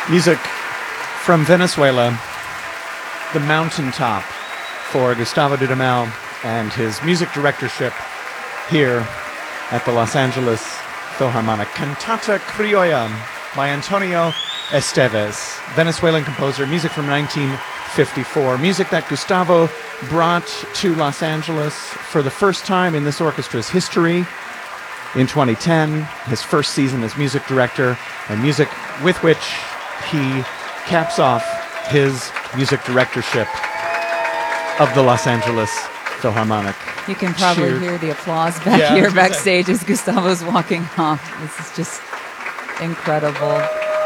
Music from Venezuela, the mountaintop for Gustavo Dudamel and his music directorship here at the Los Angeles Philharmonic. Cantata Criolla by Antonio Esteves, Venezuelan composer, music from 1954. Music that Gustavo brought to Los Angeles for the first time in this orchestra's history in 2010, his first season as music director, and music with which he caps off his music directorship of the Los Angeles Philharmonic. You can probably hear the applause back here backstage as Gustavo's walking off. This is just incredible.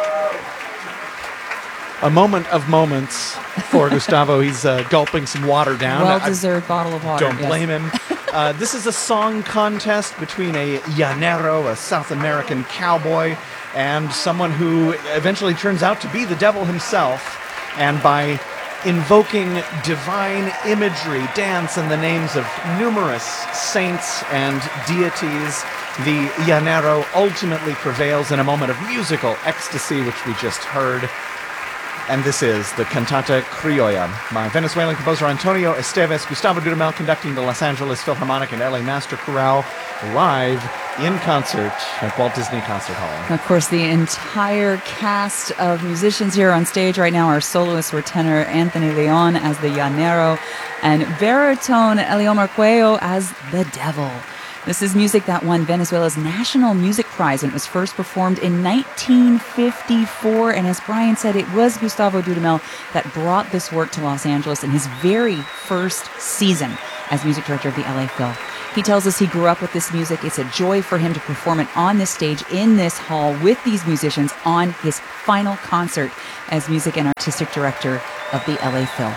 A moment of moments for Gustavo. He's gulping some water down. Well-deserved bottle of water. Don't blame him. This is a song contest between a llanero, a South American cowboy, and someone who eventually turns out to be the devil himself. And by invoking divine imagery, dance, and the names of numerous saints and deities, the llanero ultimately prevails in a moment of musical ecstasy, which we just heard. And this is the Cantata Criolla by Venezuelan composer Antonio Esteves, Gustavo Dudamel conducting the Los Angeles Philharmonic and LA Master Chorale live in concert at Walt Disney Concert Hall. Of course, the entire cast of musicians here on stage right now, our soloists were tenor Anthony Leon as the llanero and baritone Eliomar Cuello as the devil. This is music that won Venezuela's National Music Prize when it was first performed in 1954. And as Brian said, it was Gustavo Dudamel that brought this work to Los Angeles in his very first season as music director of the LA Phil. He tells us he grew up with this music. It's a joy for him to perform it on this stage in this hall with these musicians on his final concert as music and artistic director of the LA Phil.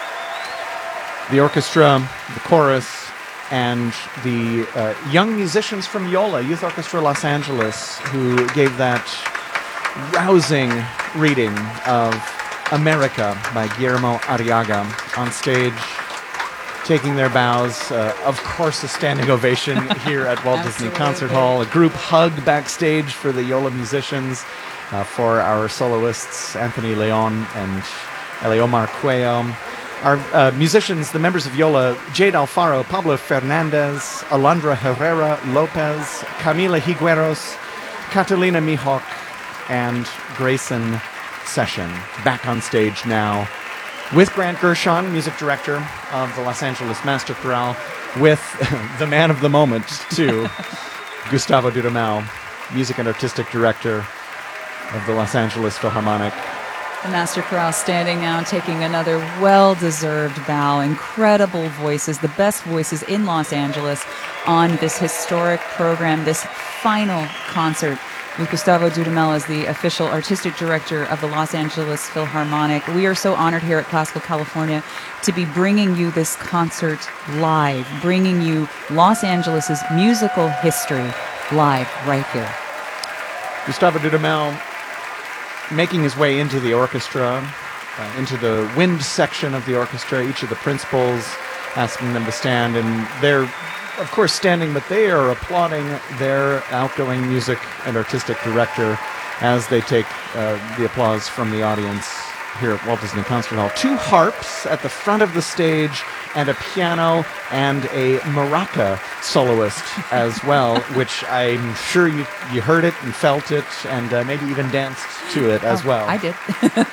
The orchestra, the chorus, and the young musicians from Yola, Youth Orchestra Los Angeles, who gave that rousing reading of America by Guillermo Arriaga on stage, taking their bows. Of course, a standing ovation here at Walt Disney Concert Hall. A group hug backstage for the Yola musicians, for our soloists, Anthony Leon and Eliomar Cuello. Our musicians, the members of Yola, Jade Alfaro, Pablo Fernandez, Alondra Herrera Lopez, Camila Higueros, Catalina Mihok, and Grayson Session, back on stage now with Grant Gershon, music director of the Los Angeles Master Chorale, with the man of the moment, too, Gustavo Dudamel, music and artistic director of the Los Angeles Philharmonic. The Master Chorale standing now, taking another well-deserved bow. Incredible voices, the best voices in Los Angeles on this historic program, this final concert with Gustavo Dudamel as the official artistic director of the Los Angeles Philharmonic. We are so honored here at Classical California to be bringing you this concert live, bringing you Los Angeles' musical history live right here. Gustavo Dudamel making his way into the orchestra, into the wind section of the orchestra, each of the principals asking them to stand, and they're, of course, standing, but they are applauding their outgoing music and artistic director as they take the applause from the audience here at Walt Disney Concert Hall. Two harps at the front of the stage, and a piano and a maraca soloist as well, which I'm sure you heard it and felt it and maybe even danced to it as well. I did.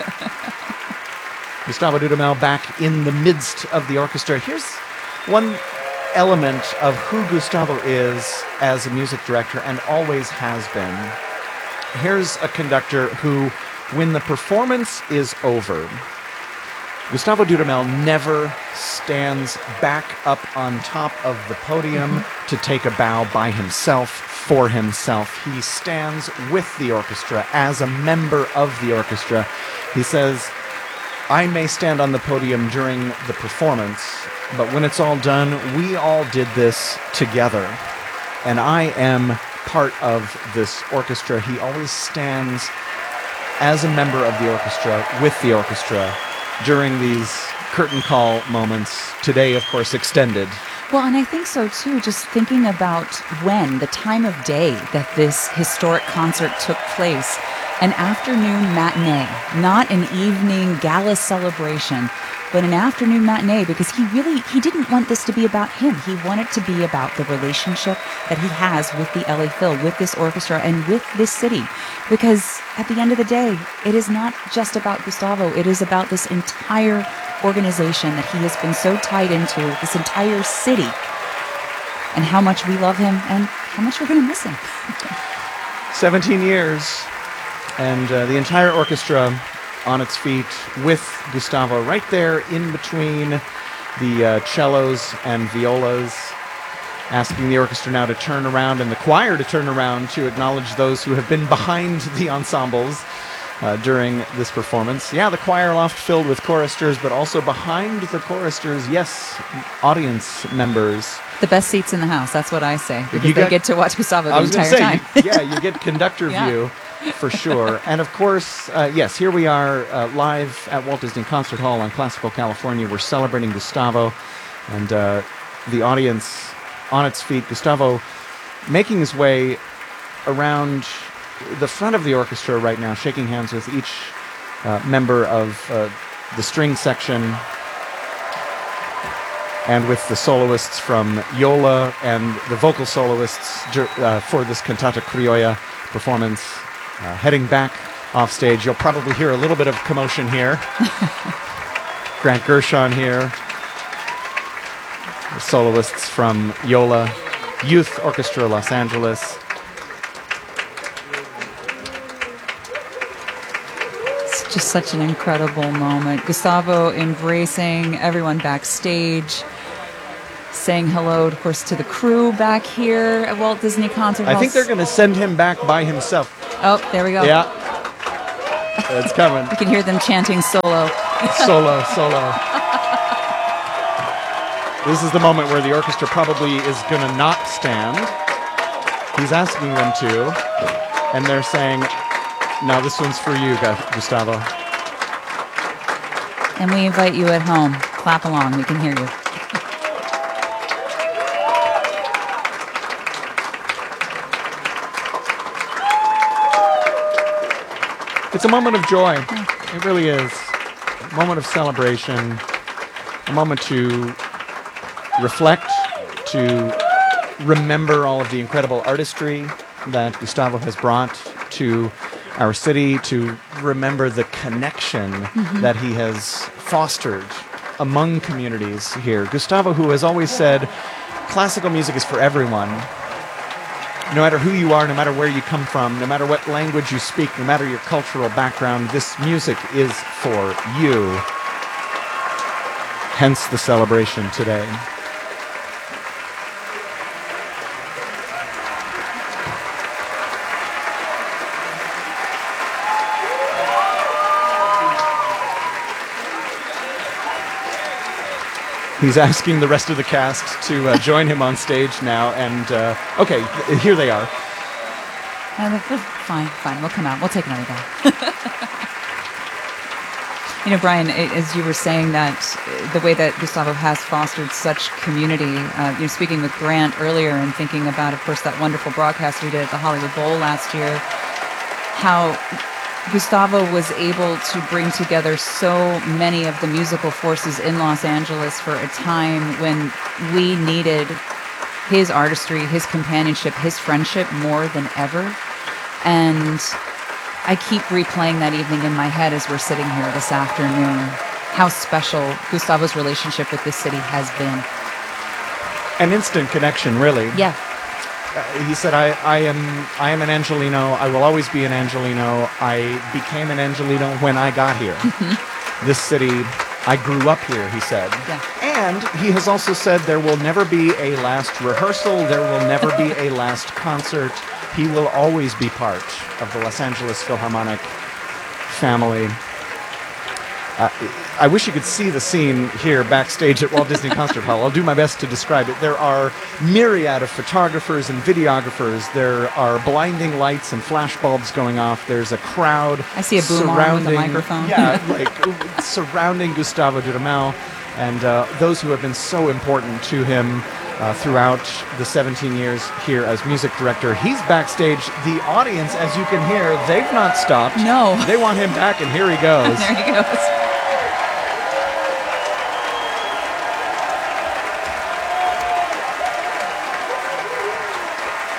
Gustavo Dudamel back in the midst of the orchestra. Here's one element of who Gustavo is as a music director and always has been. Here's a conductor who, when the performance is over, Gustavo Dudamel never stands back up on top of the podium to take a bow by himself, for himself. He stands with the orchestra as a member of the orchestra. He says, I may stand on the podium during the performance, but when it's all done, we all did this together. And I am part of this orchestra. He always stands as a member of the orchestra, with the orchestra, during these curtain call moments, today, of course, extended. Well, and I think so, too, just thinking about when, the time of day that this historic concert took place. An afternoon matinee, not an evening gala celebration, but an afternoon matinee, because he didn't want this to be about him. He wanted to be about the relationship that he has with the LA Phil, with this orchestra, and with this city. Because at the end of the day, it is not just about Gustavo. It is about this entire organization that he has been so tied into, this entire city, and how much we love him and how much we're going to miss him. 17 years, and the entire orchestra on its feet with Gustavo right there in between the cellos and violas, asking the orchestra now to turn around and the choir to turn around to acknowledge those who have been behind the ensembles during this performance. Yeah, the choir loft filled with choristers, but also behind the choristers, yes, audience members. The best seats in the house, that's what I say, because they get to watch Gustavo the entire time. You get conductor view. For sure. And of course, yes, here we are live at Walt Disney Concert Hall on Classical California. We're celebrating Gustavo and the audience on its feet. Gustavo making his way around the front of the orchestra right now, shaking hands with each member of the string section and with the soloists from Yola and the vocal soloists for this Cantata Criolla performance. Heading back off stage, you'll probably hear a little bit of commotion here. Grant Gershon here. The soloists from Yola, Youth Orchestra Los Angeles. It's just such an incredible moment. Gustavo embracing everyone backstage, saying hello, of course, to the crew back here at Walt Disney Concert Hall. I think they're going to send him back by himself. Oh, there we go. Yeah. It's coming. You can hear them chanting solo. Solo, solo. This is the moment where the orchestra probably is going to not stand. He's asking them to. And they're saying, no, this one's for you, Gustavo. And we invite you at home. Clap along. We can hear you. It's a moment of joy. It really is. A moment of celebration. A moment to reflect, to remember all of the incredible artistry that Gustavo has brought to our city, to remember the connection that he has fostered among communities here. Gustavo, who has always said, classical music is for everyone. No matter who you are, no matter where you come from, no matter what language you speak, no matter your cultural background, this music is for you. Hence the celebration today. He's asking the rest of the cast to join him on stage now. And, okay, here they are. Fine. We'll come out. We'll take another guy. Brian, as you were saying that the way that Gustavo has fostered such community, you're speaking with Grant earlier and thinking about, of course, that wonderful broadcast we did at the Hollywood Bowl last year, how Gustavo was able to bring together so many of the musical forces in Los Angeles for a time when we needed his artistry, his companionship, his friendship more than ever. And I keep replaying that evening in my head as we're sitting here this afternoon, how special Gustavo's relationship with this city has been. An instant connection, really. Yeah. He said, I am an Angelino. I will always be an Angelino. I became an Angelino when I got here. This city, I grew up here, he said. Yeah. And he has also said there will never be a last rehearsal. There will never be a last concert. He will always be part of the Los Angeles Philharmonic family. I wish you could see the scene here backstage at Walt Disney Concert Hall. I'll do my best to describe it. There are myriad of photographers and videographers. There are blinding lights and flash bulbs going off. There's a crowd. I see a boom arm with a microphone. Yeah, surrounding Gustavo Dudamel and those who have been so important to him. throughout the 17 years here as music director. He's backstage. The audience, as you can hear, they've not stopped. No. They want him back, and here he goes. There he goes.